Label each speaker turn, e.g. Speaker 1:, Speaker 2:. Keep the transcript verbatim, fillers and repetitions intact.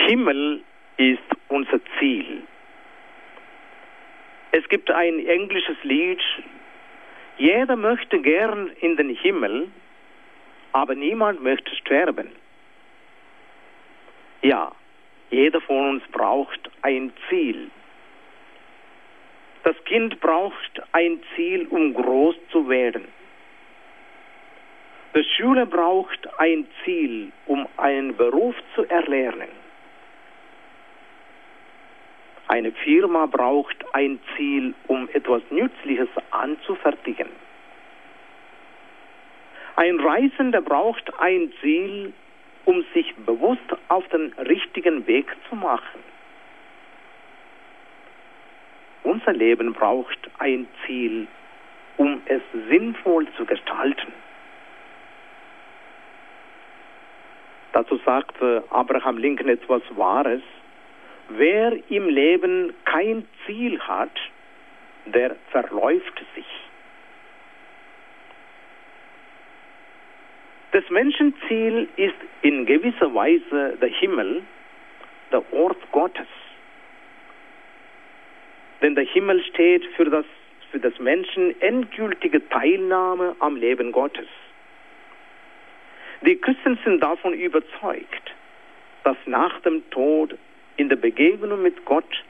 Speaker 1: Himmel ist unser Ziel. Es gibt ein englisches Lied, jeder möchte gern in den Himmel, aber niemand möchte sterben. Ja, jeder von uns braucht ein Ziel. Das Kind braucht ein Ziel, um groß zu werden. Der Schüler braucht ein Ziel, um einen Beruf zu erlernen. Eine Firma braucht ein Ziel, um etwas Nützliches anzufertigen. Ein Reisender braucht ein Ziel, um sich bewusst auf den richtigen Weg zu machen. Unser Leben braucht ein Ziel, um es sinnvoll zu gestalten. Dazu sagte Abraham Lincoln etwas Wahres: Wer im Leben kein Ziel hat, der verläuft sich. Das Menschenziel ist in gewisser Weise der Himmel, der Ort Gottes. Denn der Himmel steht für das, für das Menschen endgültige Teilnahme am Leben Gottes. Die Christen sind davon überzeugt, dass nach dem Tod in der Begegnung mit Gott